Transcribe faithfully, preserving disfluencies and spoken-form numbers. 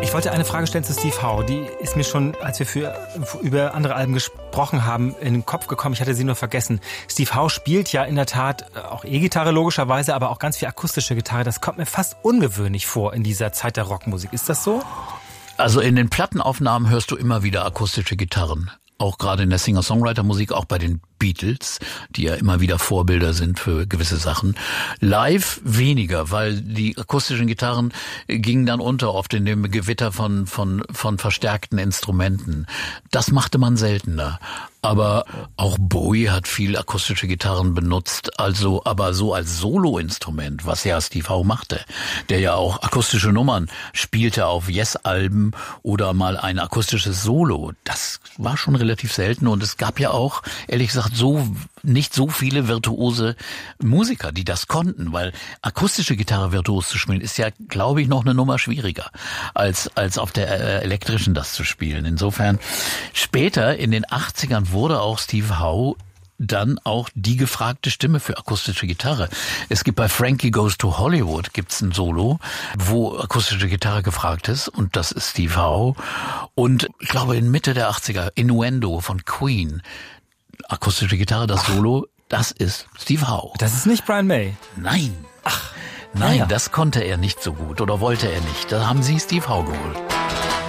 Ich wollte eine Frage stellen zu Steve Howe. Die ist mir schon, als wir für, über andere Alben gesprochen haben, in den Kopf gekommen. Ich hatte sie nur vergessen. Steve Howe spielt ja in der Tat auch E-Gitarre logischerweise, aber auch ganz viel akustische Gitarre. Das kommt mir fast ungewöhnlich vor in dieser Zeit der Rockmusik. Ist das so? Also in den Plattenaufnahmen hörst du immer wieder akustische Gitarren. Auch gerade in der Singer-Songwriter-Musik, auch bei den Beatles, die ja immer wieder Vorbilder sind für gewisse Sachen. Live weniger, weil die akustischen Gitarren gingen dann unter, oft in dem Gewitter von von von verstärkten Instrumenten. Das machte man seltener. Aber auch Bowie hat viel akustische Gitarren benutzt, also aber so als Soloinstrument, was ja Steve Howe machte, der ja auch akustische Nummern spielte auf Yes-Alben oder mal ein akustisches Solo. Das war schon relativ selten und es gab ja auch, ehrlich gesagt, so nicht so viele virtuose Musiker, die das konnten, weil akustische Gitarre virtuos zu spielen ist ja, glaube ich, noch eine Nummer schwieriger als als auf der äh, elektrischen das zu spielen. Insofern später in den achtzigern wurde auch Steve Howe dann auch die gefragte Stimme für akustische Gitarre. Es gibt bei Frankie Goes to Hollywood gibt's ein Solo, wo akustische Gitarre gefragt ist und das ist Steve Howe. Und ich glaube in Mitte der achtziger Innuendo von Queen, akustische Gitarre, das Solo, das ist Steve Howe. Das ist nicht Brian May? Nein. Ach, Nein, ja. Das konnte er nicht so gut oder wollte er nicht. Da haben sie Steve Howe geholt.